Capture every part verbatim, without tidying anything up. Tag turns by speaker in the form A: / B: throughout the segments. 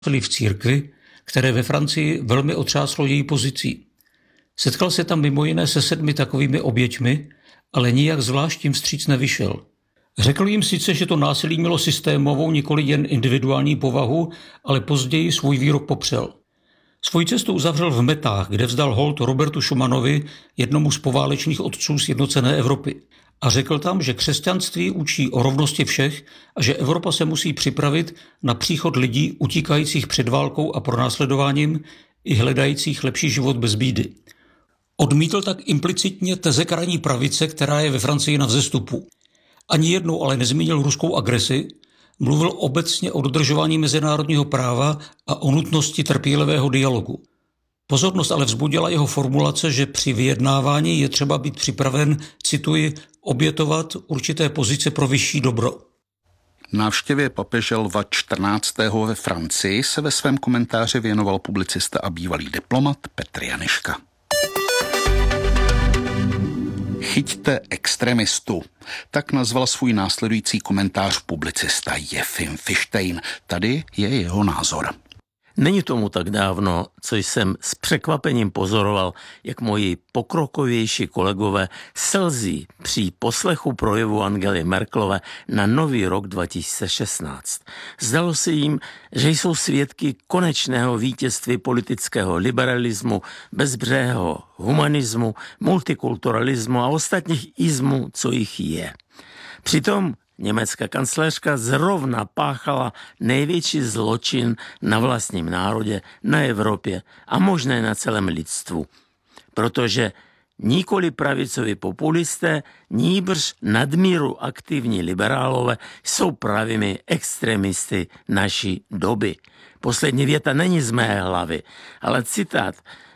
A: v církvi, které ve Francii velmi otřáslo její pozicí. Setkal se tam mimo jiné se sedmi takovými oběťmi, ale nijak zvlášť jim vstříc nevyšel. Řekl jim sice, že to násilí mělo systémovou, nikoli jen individuální povahu, ale později svůj výrok popřel. Svoji cestu uzavřel v Metách, kde vzdal hold Robertu Schumanovi, jednomu z poválečných otců sjednocené Evropy. A řekl tam, že křesťanství učí o rovnosti všech a že Evropa se musí připravit na příchod lidí utíkajících před válkou a pronásledováním i hledajících lepší život bez bídy. Odmítl tak implicitně teze krajní pravice, která je ve Francii na vzestupu. Ani jednou ale nezmínil ruskou agresi, mluvil obecně o dodržování mezinárodního práva a o nutnosti trpělivého dialogu. Pozornost ale vzbudila jeho formulace, že při vyjednávání je třeba být připraven, cituji, obětovat určité pozice pro vyšší dobro.
B: Návštěvě papeže Lva čtrnáctého ve Francii se ve svém komentáři věnoval publicista a bývalý diplomat Petr Janeška. Chyťte extremistu. Tak nazval svůj následující komentář publicista Jefim Fištejn. Tady je jeho názor.
C: Není tomu tak dávno, co jsem s překvapením pozoroval, jak moji pokrokovější kolegové slzí při poslechu projevu Angely Merkelové na nový rok dva tisíce šestnáct. Zdalo se jim, že jsou svědky konečného vítězství politického liberalismu, bezbřehého humanismu, multikulturalismu a ostatních izmů, co jich je. Přitom německá kancléřka zrovna páchala největší zločin na vlastním národě, na Evropě a možná na celém lidstvu. Protože nikoli pravicoví populisté, nýbrž nadmíru aktivní liberálové jsou pravými extremisty naší doby. Poslední věta není z mé hlavy, ale citát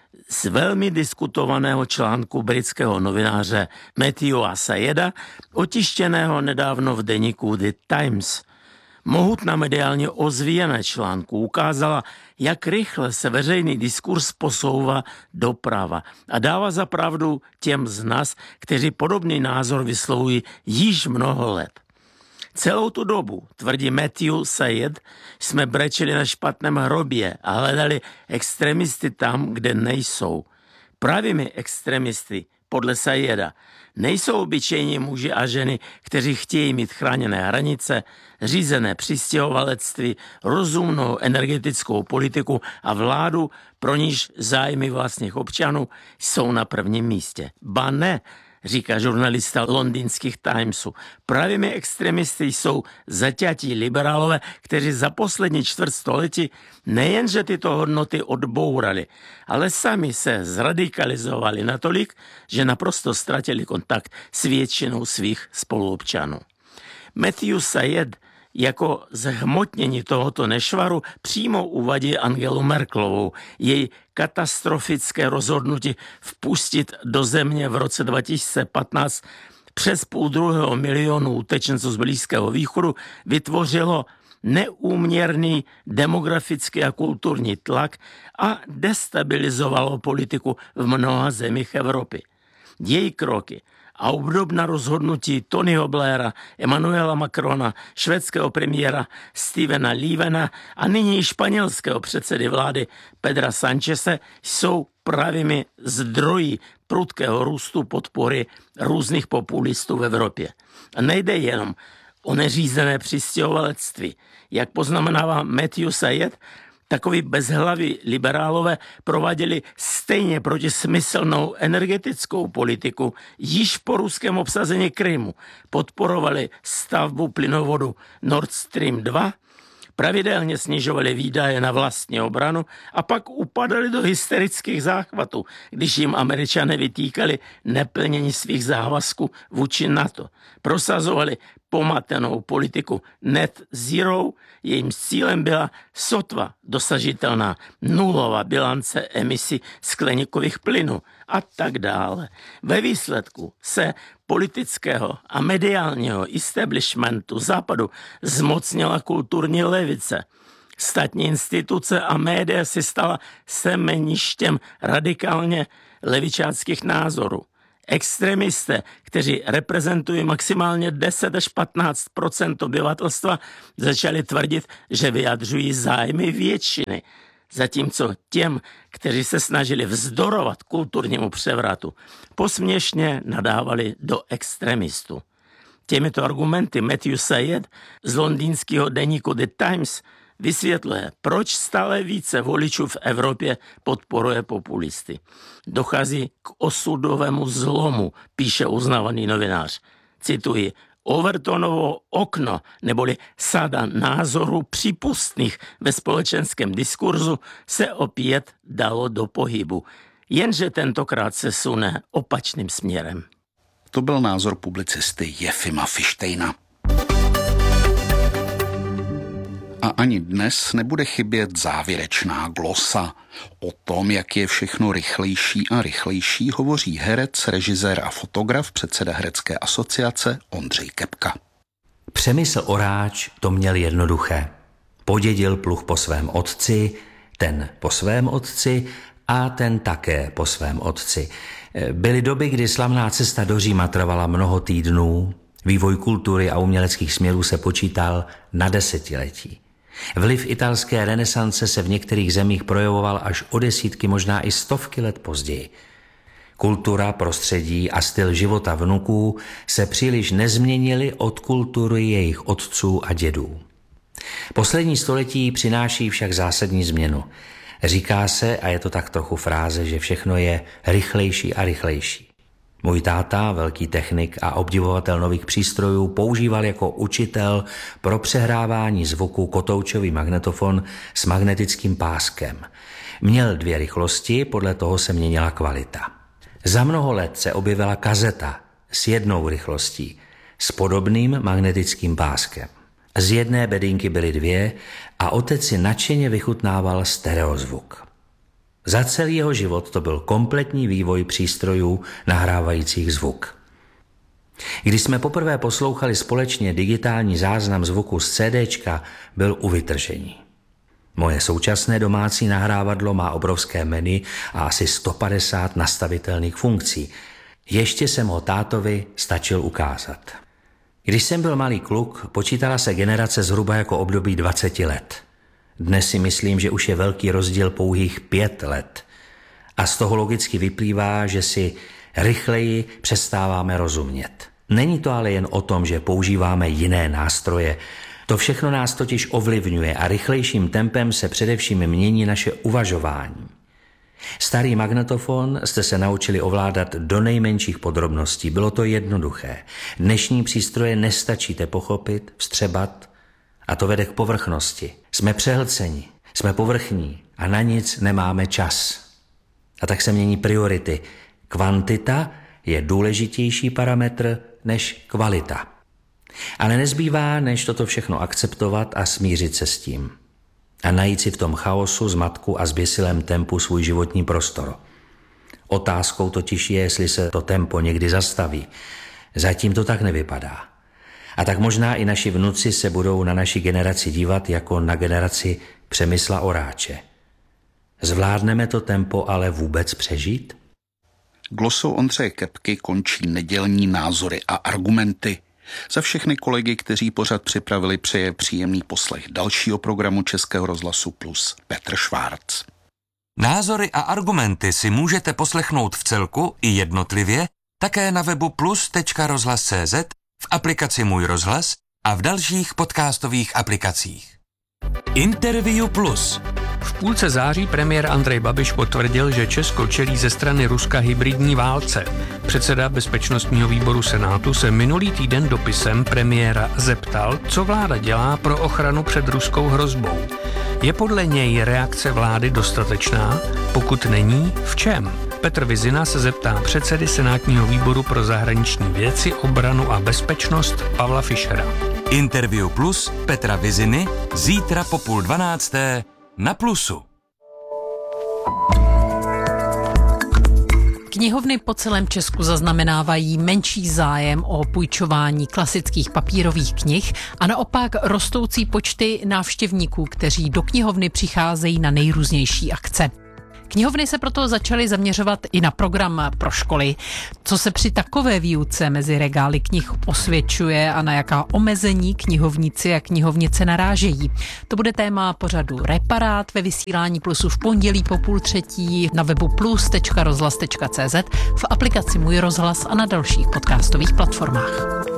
C: z velmi diskutovaného článku britského novináře Matthewa Syeda, otištěného nedávno v deníku The Times. Mohutná mediálně ozvěna článku ukázala, jak rychle se veřejný diskurs posouvá doprava a dává za pravdu těm z nás, kteří podobný názor vyslovují již mnoho let. Celou tu dobu, tvrdí Matthew Syed, jsme brečeli na špatném hrobě a hledali extremisty tam, kde nejsou. Pravými extremisty, podle Syeda, nejsou obyčejní muži a ženy, kteří chtějí mít chráněné hranice, řízené přistěhovalectví, rozumnou energetickou politiku a vládu, pro níž zájmy vlastních občanů jsou na prvním místě. Ba ne, říká žurnalista londýnských Timesů. Pravými extremisty jsou zaťatí liberálové, kteří za poslední čtvrt století nejenže tyto hodnoty odbourali, ale sami se zradikalizovali natolik, že naprosto ztratili kontakt s většinou svých spoluobčanů. Matthew Syed jako zhmotnění tohoto nešvaru přímo uvadí Angelu Merkelovou, její katastrofické rozhodnutí vpustit do země v roce dva tisíce patnáct přes půl druhého milionu utečenců z Blízkého východu vytvořilo neúměrný demografický a kulturní tlak a destabilizovalo politiku v mnoha zemích Evropy. Její kroky a obdobná rozhodnutí Tonyho Blaira, Emmanuela Macrona, švédského premiéra Stevena Löfvena a nyní španělského předsedy vlády Pedra Sancheze jsou pravými zdroji prudkého růstu podpory různých populistů v Evropě. A nejde jenom o neřízené přistěhovalectví. Jak poznamenává Matthew Syed, takoví bezhlaví liberálové prováděli stejně protismyslnou energetickou politiku již po ruském obsazení Krymu. Podporovali stavbu plynovodu Nord Stream dva, pravidelně snižovali výdaje na vlastní obranu a pak upadali do hysterických záchvatů, když jim Američané vytýkali neplnění svých závazků vůči NATO. Prosazovali pomatenou politiku net zero, jejím cílem byla sotva dosažitelná nulová bilance emisí skleníkových plynů a tak dále. Ve výsledku se politického a mediálního establishmentu západu zmocnila kulturní levice. Státní instituce a média si stala semeništěm radikálně levičáckých názorů. Extremisté, kteří reprezentují maximálně deset až patnáct procent obyvatelstva, začali tvrdit, že vyjadřují zájmy většiny. Zatímco těm, kteří se snažili vzdorovat kulturnímu převratu, posměšně nadávali do extremistů. Těmito argumenty Matthew Syed z londýnského deníku The Times vysvětluje, proč stále více voličů v Evropě podporuje populisty. Dochází k osudovému zlomu, píše uznávaný novinář. Cituji, Overtonovo okno, neboli sada názorů přípustných ve společenském diskurzu, se opět dalo do pohybu, jenže tentokrát se sune opačným směrem.
B: To byl názor publicisty Jefima Fištejna. A ani dnes nebude chybět závěrečná glosa. O tom, jak je všechno rychlejší a rychlejší, hovoří herec, režisér a fotograf, předseda Herecké asociace Ondřej Kepka.
D: Přemysl Oráč to měl jednoduché. Podědil pluh po svém otci, ten po svém otci a ten také po svém otci. Byly doby, kdy slavná cesta do Říma trvala mnoho týdnů, vývoj kultury a uměleckých směrů se počítal na desetiletí. Vliv italské renesance se v některých zemích projevoval až o desítky, možná i stovky let později. Kultura, prostředí a styl života vnuků se příliš nezměnily od kultury jejich otců a dědů. Poslední století přináší však zásadní změnu. Říká se, a je to tak trochu fráze, že všechno je rychlejší a rychlejší. Můj táta, velký technik a obdivovatel nových přístrojů, používal jako učitel pro přehrávání zvuku kotoučový magnetofon s magnetickým páskem. Měl dvě rychlosti, podle toho se měnila kvalita. Za mnoho let se objevila kazeta s jednou rychlostí, s podobným magnetickým páskem. Z jedné bedínky byly dvě a otec si nadšeně vychutnával stereozvuk. Za celý jeho život to byl kompletní vývoj přístrojů nahrávajících zvuk. Když jsme poprvé poslouchali společně digitální záznam zvuku z CDčka, byl u vytržení. Moje současné domácí nahrávadlo má obrovské menu a asi sto padesát nastavitelných funkcí. Ještě jsem ho tátovi stačil ukázat. Když jsem byl malý kluk, počítala se generace zhruba jako období dvacet let. Dnes si myslím, že už je velký rozdíl pouhých pět let. A z toho logicky vyplývá, že si rychleji přestáváme rozumět. Není to ale jen o tom, že používáme jiné nástroje. To všechno nás totiž ovlivňuje a rychlejším tempem se především mění naše uvažování. Starý magnetofon jste se naučili ovládat do nejmenších podrobností. Bylo to jednoduché. Dnešní přístroje nestačíte pochopit, vstřebat a to vede k povrchnosti. Jsme přehlceni, jsme povrchní a na nic nemáme čas. A tak se mění priority. Kvantita je důležitější parametr než kvalita. Ale nezbývá, než toto všechno akceptovat a smířit se s tím. A najít si v tom chaosu, zmatku a zběsilém tempu svůj životní prostor. Otázkou totiž je, jestli se to tempo někdy zastaví. Zatím to tak nevypadá. A tak možná i naši vnuci se budou na naši generaci dívat jako na generaci Přemysla Oráče. Zvládneme to tempo ale vůbec přežít?
B: Glosou Ondřeje Kepky končí nedělní názory a argumenty. Za všechny kolegy, kteří pořad připravili, přeje příjemný poslech dalšího programu Českého rozhlasu Plus Petr Švárc.
E: Názory a argumenty si můžete poslechnout v celku i jednotlivě také na webu plus tečka rozhlas tečka cé zet, v aplikaci Můj rozhlas a v dalších podcastových aplikacích. Interview Plus.
F: V půlce září premiér Andrej Babiš potvrdil, že Česko čelí ze strany Ruska hybridní válce. Předseda bezpečnostního výboru Senátu se minulý týden dopisem premiéra zeptal, co vláda dělá pro ochranu před ruskou hrozbou. Je podle něj reakce vlády dostatečná? Pokud není, v čem? Petr Vizina se zeptá předsedy Senátního výboru pro zahraniční věci, obranu a bezpečnost Pavla Fischera.
E: Interview Plus Petra Viziny zítra po půl dvanácté na Plusu.
G: Knihovny po celém Česku zaznamenávají menší zájem o půjčování klasických papírových knih a naopak rostoucí počty návštěvníků, kteří do knihovny přicházejí na nejrůznější akce. Knihovny se proto začaly zaměřovat i na program pro školy. Co se při takové výuce mezi regály knih osvědčuje a na jaká omezení knihovníci a knihovnice narážejí. To bude téma pořadu Reparát ve vysílání Plusu v pondělí po půl třetí na webu plus tečka rozhlas tečka cé zet, v aplikaci Můj rozhlas a na dalších podcastových platformách.